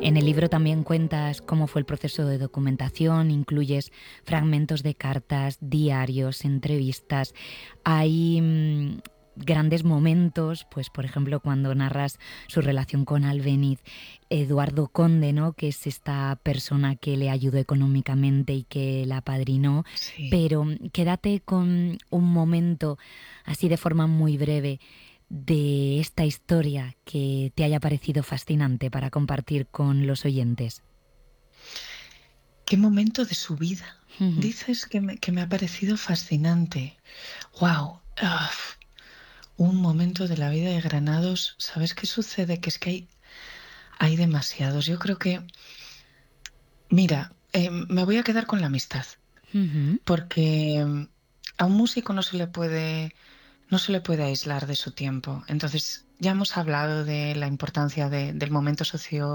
En el libro también cuentas cómo fue el proceso de documentación, incluyes fragmentos de cartas, diarios, entrevistas. Hay grandes momentos, pues por ejemplo cuando narras su relación con Albéniz, Eduardo Conde, ¿no?, que es esta persona que le ayudó económicamente y que la apadrinó, Sí. pero quédate con un momento así de forma muy breve de esta historia que te haya parecido fascinante para compartir con los oyentes. ¿Qué momento de su vida? Ujú. Dices que me ha parecido fascinante. Wow. Un momento de la vida de Granados. ¿Sabes qué sucede? Que es que hay demasiados. Yo creo que, mira, me voy a quedar con la amistad, Ujú. porque a un músico no se le puede aislar de su tiempo. Entonces, ya hemos hablado de la importancia del momento socio